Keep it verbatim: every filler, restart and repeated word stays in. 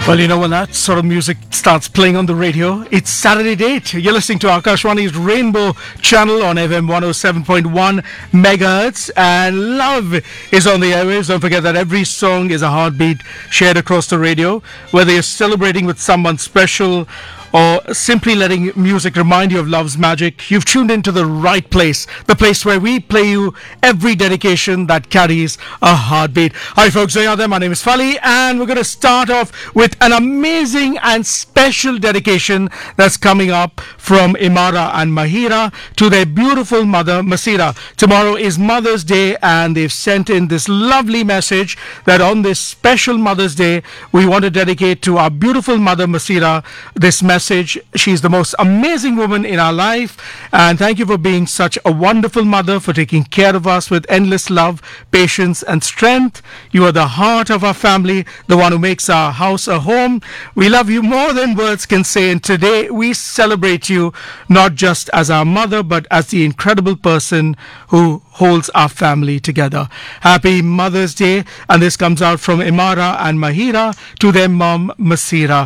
Well, you know, when that sort of music starts playing on the radio, it's Saturday date. You're listening to Akashwani's Rainbow Channel on F M one oh seven point one megahertz, and love is on the airwaves. Don't forget that every song is a heartbeat shared across the radio. Whether you're celebrating with someone special or simply letting music remind you of love's magic, you've tuned into the right place, the place where we play you every dedication that carries a heartbeat. Hi folks, how are there? My name is Fali, and we're going to start off with an amazing and special dedication that's coming up from Imara and Mahira to their beautiful mother Masira. Tomorrow is Mother's Day, and they've sent in this lovely message that on this special Mother's Day we want to dedicate to our beautiful mother Masira this message. She's the most amazing woman in our life, and thank you for being such a wonderful mother, for taking care of us with endless love, patience and strength. You are the heart of our family, the one who makes our house a home. We love you more than words can say, and today we celebrate you not just as our mother but as the incredible person who holds our family together. Happy Mother's Day, and this comes out from Imara and Mahira to their mom Masira.